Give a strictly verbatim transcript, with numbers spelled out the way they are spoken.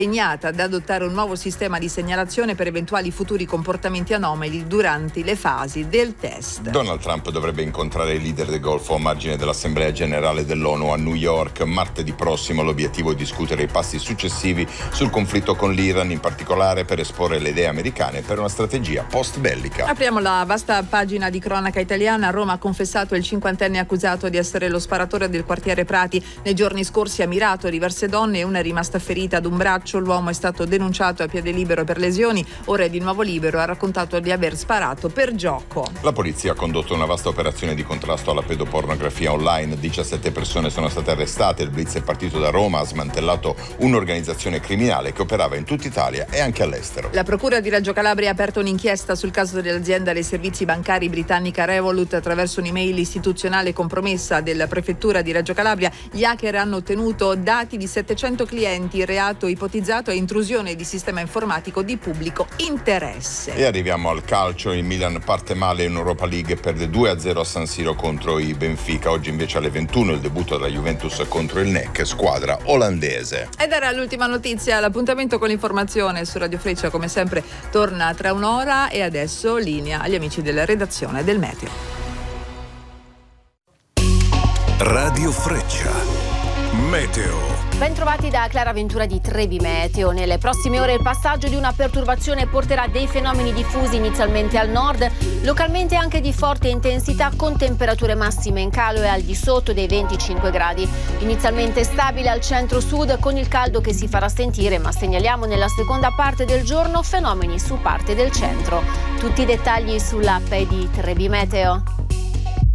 impegnata ad adottare un nuovo sistema di segnalazione per eventuali futuri comportamenti anomali durante le fasi del test. Donald Trump dovrebbe incontrare i leader del Golfo a margine dell'Assemblea Generale dell'ONU a New York martedì prossimo. L'obiettivo è discutere i passi successivi sul conflitto con l'Iran, in particolare per esporre le idee americane per una strategia post-bellica. Apriamo la vasta pagina di cronaca italiana. Roma ha confessato il cinquantenne accusato di essere lo sparatore del quartiere Prati. Nei giorni scorsi ha mirato diverse donne e una è rimasta ferita ad un braccio. L'uomo è stato denunciato a piede libero per lesioni, ora è di nuovo libero, ha raccontato di aver sparato per gioco. La polizia ha condotto una vasta operazione di contrasto alla pedopornografia online. diciassette persone sono state arrestate. Il blitz è partito da Roma, ha smantellato un'organizzazione criminale che operava in tutta Italia e anche all'estero. La procura di Reggio Calabria ha aperto un'inchiesta sul caso dell'azienda dei servizi bancari britannica Revolut. Attraverso un'email istituzionale compromessa della prefettura di Reggio Calabria, gli hacker hanno ottenuto dati di settecento clienti. Il reato ipotizzato è intrusione di sistema informatico di pubblico interesse. E arriviamo al calcio. Il Milan parte male in Europa League e perde due a zero a San Siro contro il Benfica. Oggi invece alle ventuno il debutto della Juventus contro il N E C, squadra olandese. Ed era l'ultima notizia. L'appuntamento con l'informazione su Radio Freccia come sempre torna tra un'ora, e adesso linea agli amici della redazione del Meteo. Radio Freccia Meteo. Ben trovati da Clara Ventura di Trevi Meteo. Nelle prossime ore il passaggio di una perturbazione porterà dei fenomeni diffusi inizialmente al nord, localmente anche di forte intensità, con temperature massime in calo e al di sotto dei venticinque gradi. Inizialmente stabile al centro-sud con il caldo che si farà sentire, ma segnaliamo nella seconda parte del giorno fenomeni su parte del centro. Tutti i dettagli sull'app di Trevi Meteo.